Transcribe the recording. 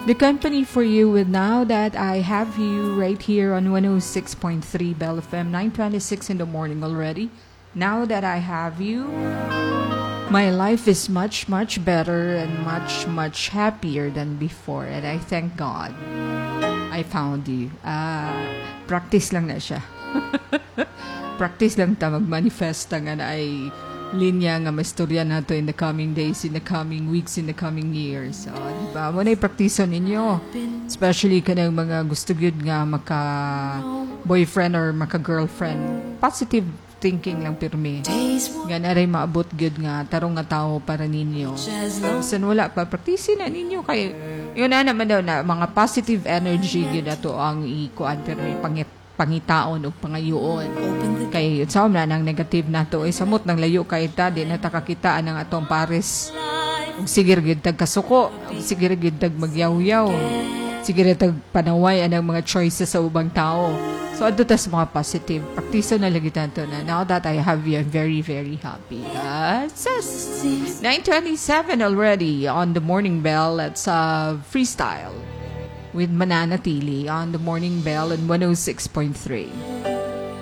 the company for you with Now That I Have You right here on 106.3 Bell FM, 9:26 in the morning already. Now that I have you, my life is much, much better and much, much happier than before. And I thank God I found you. Practice lang na siya. Practice lang ta mag-manifest nga na ay linya nga mastorya nato in the coming days, in the coming weeks, in the coming years. So, diba? Mo na i-practice ninyo. Especially kanang mga gusto gyud nga maka-boyfriend or maka-girlfriend. Positive thinking lang pirmi. Nga na rin maabot gyud nga tarong nga tao para ninyo. San wala pa, practice na ninyo. Kaya, yun na naman daw na mga positive energy gyud ato ang ikuan pirmi pangitaon o pangayoon. Kay sa na nang negative na to ay samot nang layo kay ta di na takakitaan ang atong pares. Ug sige gid tag kasuko, sige gid tag magyaw-yaw. Sige tag panaway anang mga choices sa ubang tao. So adto tas mga positive. Practice na lagi tanto na. Now that I have you, I'm very, very happy. 9:27 already on the morning bell. Let's freestyle with Mananatili on the morning bell and 106.3.